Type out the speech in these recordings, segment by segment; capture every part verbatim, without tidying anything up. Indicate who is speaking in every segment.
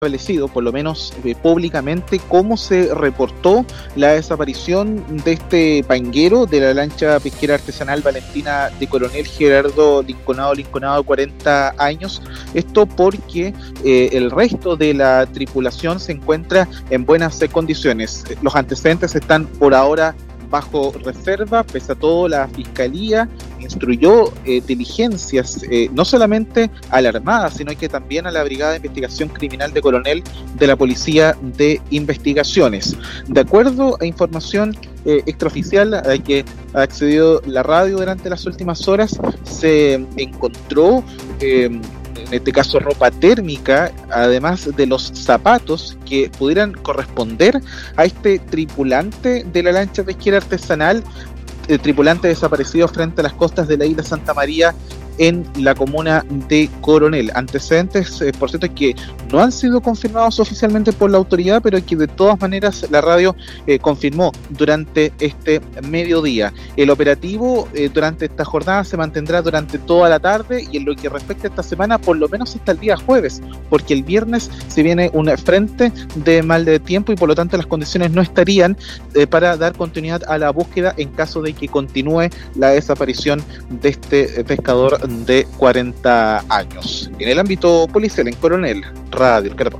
Speaker 1: establecido, por lo menos eh, públicamente, cómo se reportó la desaparición de este panguero de la lancha pesquera artesanal Valentina de Coronel Gerardo Linconado Linconado, cuarenta años. Esto porque eh, el resto de la tripulación se encuentra en buenas condiciones. Los antecedentes están por ahora bajo reserva. Pese a todo, la Fiscalía instruyó eh, diligencias eh, no solamente a la Armada, sino que también a la Brigada de Investigación Criminal de Coronel de la Policía de Investigaciones. De acuerdo a información eh, extraoficial a que ha accedido la radio durante las últimas horas, se encontró eh, en este caso ropa térmica, además de los zapatos que pudieran corresponder a este tripulante de la lancha pesquera artesanal, el tripulante desaparecido frente a las costas de la isla Santa María en la comuna de Coronel. Antecedentes, eh, por cierto, que no han sido confirmados oficialmente por la autoridad, pero que de todas maneras la radio eh, confirmó durante este mediodía. El operativo eh, durante esta jornada se mantendrá durante toda la tarde, y en lo que respecta a esta semana, por lo menos hasta el día jueves, porque el viernes se viene un frente de mal de tiempo y por lo tanto las condiciones no estarían eh, para dar continuidad a la búsqueda en caso de que continúe la desaparición de este pescador de cuarenta años. En el ámbito policial, en Coronel, Radio El Cartón.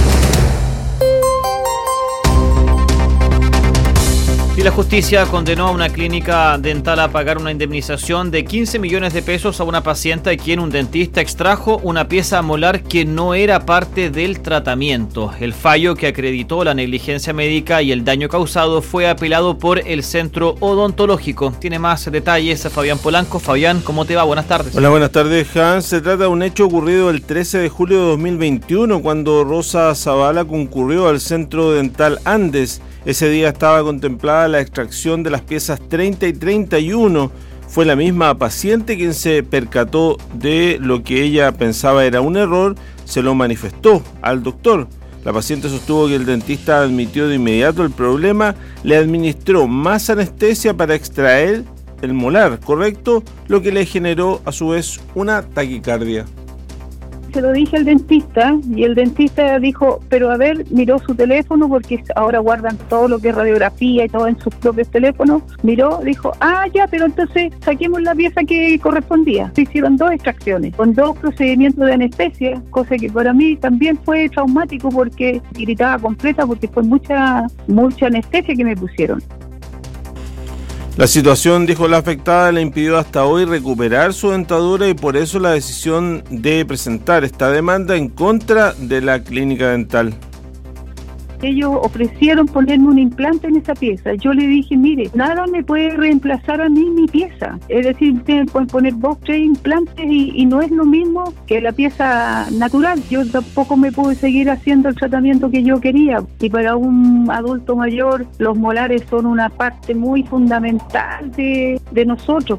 Speaker 2: Y la justicia condenó a una clínica dental a pagar una indemnización de quince millones de pesos a una paciente a quien un dentista extrajo una pieza molar que no era parte del tratamiento. El fallo, que acreditó la negligencia médica y el daño causado, fue apelado por el centro odontológico. Tiene más detalles Fabián Polanco. Fabián, ¿cómo te va? Buenas tardes.
Speaker 3: Hola, buenas tardes, Hans. Se trata de un hecho ocurrido el trece de julio de dos mil veintiuno, cuando Rosa Zavala concurrió al Centro Dental Andes. Ese día estaba contemplada la extracción de las piezas treinta y treinta y uno. Fue la misma paciente quien se percató de lo que ella pensaba era un error, se lo manifestó al doctor. La paciente sostuvo que el dentista admitió de inmediato el problema, le administró más anestesia para extraer el molar, correcto, lo que le generó a su vez una taquicardia.
Speaker 4: Se lo dije al dentista y el dentista dijo, pero a ver, miró su teléfono porque ahora guardan todo lo que es radiografía y todo en sus propios teléfonos, miró, dijo, ah ya, pero entonces saquemos la pieza que correspondía. Se hicieron dos extracciones con dos procedimientos de anestesia, cosa que para mí también fue traumático porque gritaba completa porque fue mucha, mucha anestesia que me pusieron.
Speaker 3: La situación, dijo la afectada, le impidió hasta hoy recuperar su dentadura y por eso la decisión de presentar esta demanda en contra de la clínica dental.
Speaker 4: Ellos ofrecieron ponerme un implante en esa pieza. Yo le dije, mire, nada me puede reemplazar a mí mi pieza. Es decir, ustedes pueden poner dos, tres implantes y, y no es lo mismo que la pieza natural. Yo tampoco me pude seguir haciendo el tratamiento que yo quería. Y para un adulto mayor, los molares son una parte muy fundamental de, de nosotros.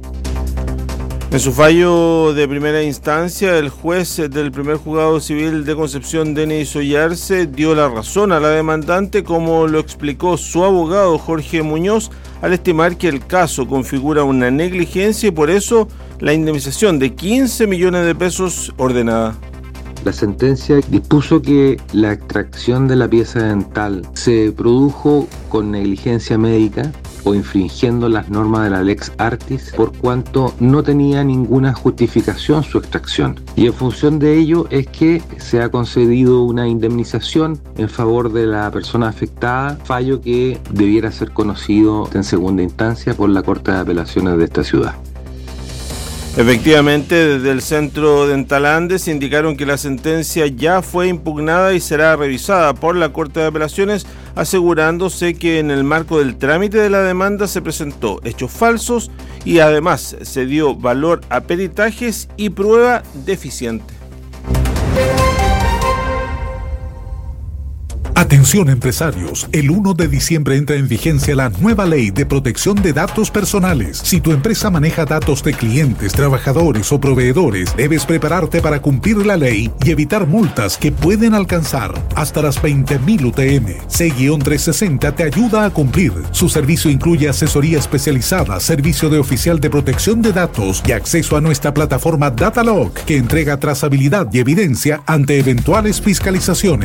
Speaker 3: En su fallo de primera instancia, el juez del primer juzgado civil de Concepción, Denis Ollarse, dio la razón a la demandante, como lo explicó su abogado Jorge Muñoz, al estimar que el caso configura una negligencia y por eso la indemnización de quince millones de pesos ordenada.
Speaker 5: La sentencia dispuso que la extracción de la pieza dental se produjo con negligencia médica o infringiendo las normas de la Lex Artis, por cuanto no tenía ninguna justificación su extracción. Y en función de ello es que se ha concedido una indemnización en favor de la persona afectada, fallo que debiera ser conocido en segunda instancia por la Corte de Apelaciones de esta ciudad.
Speaker 3: Efectivamente, desde el Centro Dental Andes indicaron que la sentencia ya fue impugnada y será revisada por la Corte de Apelaciones, asegurándose que en el marco del trámite de la demanda se presentó hechos falsos y además se dio valor a peritajes y prueba deficiente.
Speaker 6: Atención. Atención empresarios, el uno de diciembre entra en vigencia la nueva ley de protección de datos personales. Si tu empresa maneja datos de clientes, trabajadores o proveedores, debes prepararte para cumplir la ley y evitar multas que pueden alcanzar hasta las veinte mil U T M. C trescientos sesenta te ayuda a cumplir. Su servicio incluye asesoría especializada, servicio de oficial de protección de datos y acceso a nuestra plataforma DataLog, que entrega trazabilidad y evidencia ante eventuales fiscalizaciones.